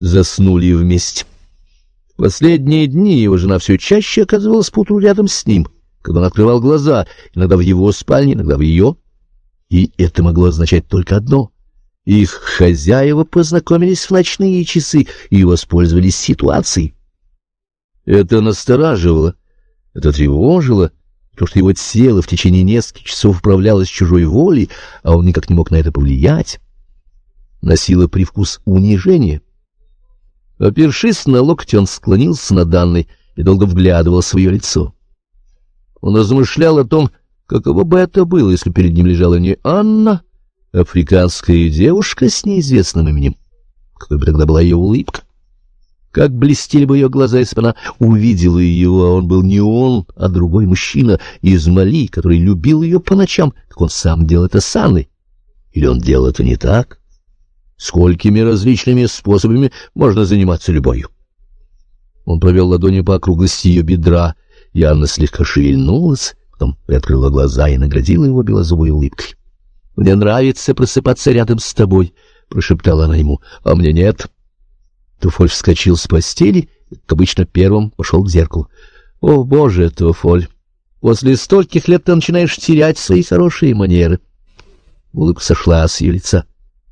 заснули вместе. В последние дни его жена все чаще оказывалась поутру рядом с ним, когда он открывал глаза, иногда в его спальне, иногда в ее. И это могло означать только одно: их хозяева познакомились в ночные часы и воспользовались ситуацией. Это настораживало, это тревожило, потому что его тело в течение нескольких часов управлялось чужой волей, а он никак не мог на это повлиять. Носило привкус унижения. Опершись на локоть, он склонился над Анной и долго вглядывался в ее лицо. Он размышлял о том, каково бы это было, если перед ним лежала не Анна, а африканская девушка с неизвестным именем. Какой бы тогда была ее улыбка? Как блестели бы ее глаза, если бы она увидела его, а он был не он, а другой мужчина из Мали, который любил ее по ночам, как он сам делал это с Анной. Или он делал это не так? Сколькими различными способами можно заниматься любовью? Он провел ладонью по округлости ее бедра, и Анна слегка шевельнулась, потом приоткрыла глаза и наградила его белозубой улыбкой. — Мне нравится просыпаться рядом с тобой, — прошептала она ему, — а мне нет. Туфоль вскочил с постели и, как обычно, первым пошел к зеркалу. — О, Боже, Туфоль, после стольких лет ты начинаешь терять свои хорошие манеры. Улыбка сошла с ее лица.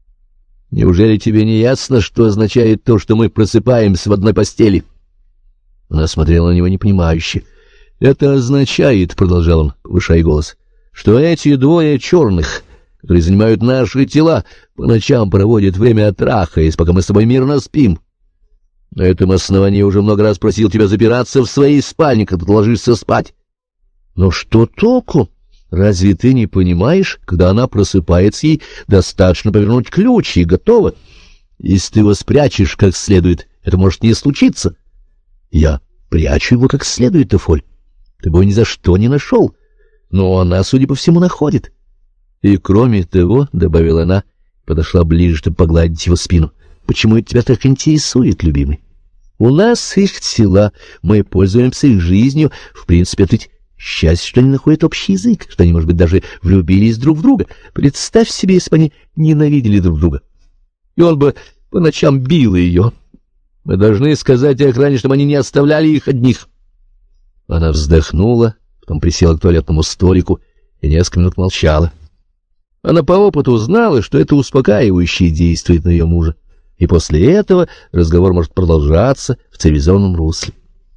— Неужели тебе не ясно, что означает то, что мы просыпаемся в одной постели? Она смотрела на него непонимающе. — Это означает, — продолжал он, повышая голос, — что эти двое черных, которые занимают наши тела, по ночам проводят время трахаясь, пока мы с тобой мирно спим. На этом основании я уже много раз просил тебя запираться в своей спальне, когда ты ложишься спать. Но что толку? Разве ты не понимаешь, когда она просыпается, ей достаточно повернуть ключ, и готово. Если ты его спрячешь как следует, это может не случиться. Я прячу его как следует, Туфоль. Ты бы его ни за что не нашел. Но она, судя по всему, находит. И кроме того, — добавила она, подошла ближе, чтобы погладить его спину, — почему это тебя так интересует, любимый? У нас их тела, мы пользуемся их жизнью, в принципе, это ведь счастье, что они находят общий язык, что они, может быть, даже влюбились друг в друга. Представь себе, если бы они ненавидели друг друга. И он бы по ночам бил ее. Мы должны сказать охране, чтобы они не оставляли их одних. Она вздохнула, потом присела к туалетному столику и несколько минут молчала. Она по опыту знала, что это успокаивающе действует на ее мужа, и после этого разговор может продолжаться в цивилизованном русле.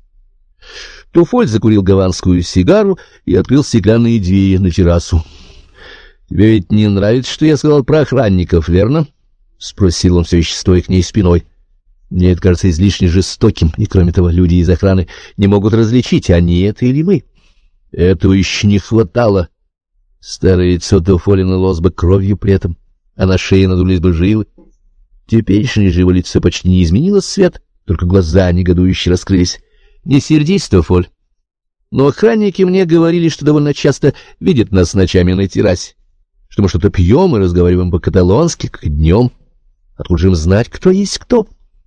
Туфоль закурил гаванскую сигару и открыл стеклянные двери на террасу. — Тебе ведь не нравится, что я сказал про охранников, верно? — спросил он, все еще стоя к ней спиной. — Мне это кажется излишне жестоким, и, кроме того, люди из охраны не могут различить, они это или мы. Этого еще не хватало. Старое лицо Туфоля налилось бы кровью при этом, а на шее надулись бы жилы. Теперешнее же его лицо почти не изменило цвет, только глаза негодующе раскрылись. — Не сердись, Туфоль, но охранники мне говорили, что довольно часто видят нас ночами на террасе, что мы что-то пьем и разговариваем по-каталонски, как и днем. Откуда же им знать, кто есть кто?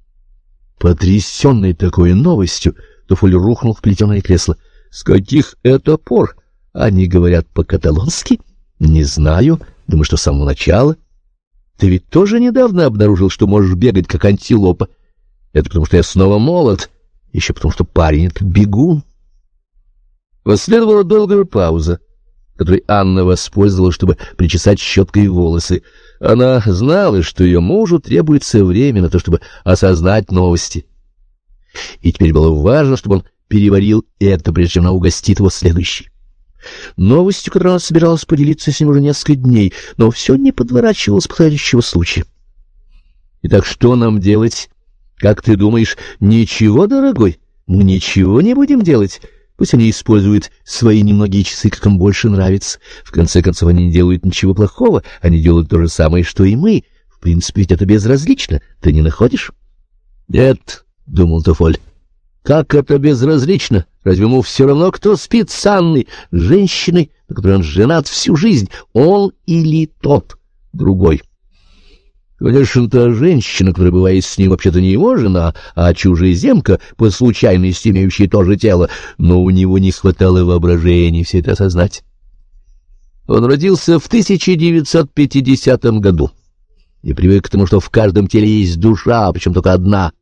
Потрясенный такой новостью, Туфоль рухнул в плетеное кресло. — С каких это пор они говорят по-каталонски? — Не знаю, думаю, что с самого начала. Ты ведь тоже недавно обнаружил, что можешь бегать, как антилопа. Это потому, что я снова молод, еще потому, что парень — это бегун. Последовала долгая пауза, которой Анна воспользовалась, чтобы причесать щеткой волосы. Она знала, что ее мужу требуется время на то, чтобы осознать новости. И теперь было важно, чтобы он переварил это, прежде чем она угостит его следующей. Новостью, которой она собиралась поделиться с ним уже несколько дней, но все не подворачивалось подходящего случая. Итак, что нам делать? Как ты думаешь? Ничего, дорогой, мы ничего не будем делать. Пусть они используют свои немногие часы, как им больше нравится. В конце концов, они не делают ничего плохого, они делают то же самое, что и мы. В принципе, ведь это безразлично, ты не находишь? — Нет, — думал Туфоль. — Как это безразлично? Разве ему все равно, кто спит с Анной, женщиной, на которой он женат всю жизнь, он или тот, другой? Конечно, та женщина, которая бывает с ним, вообще-то не его жена, а чужеземка, по случайности имеющая то же тело, но у него не хватало воображения все это осознать. Он родился в 1950 году и привык к тому, что в каждом теле есть душа, причем только одна —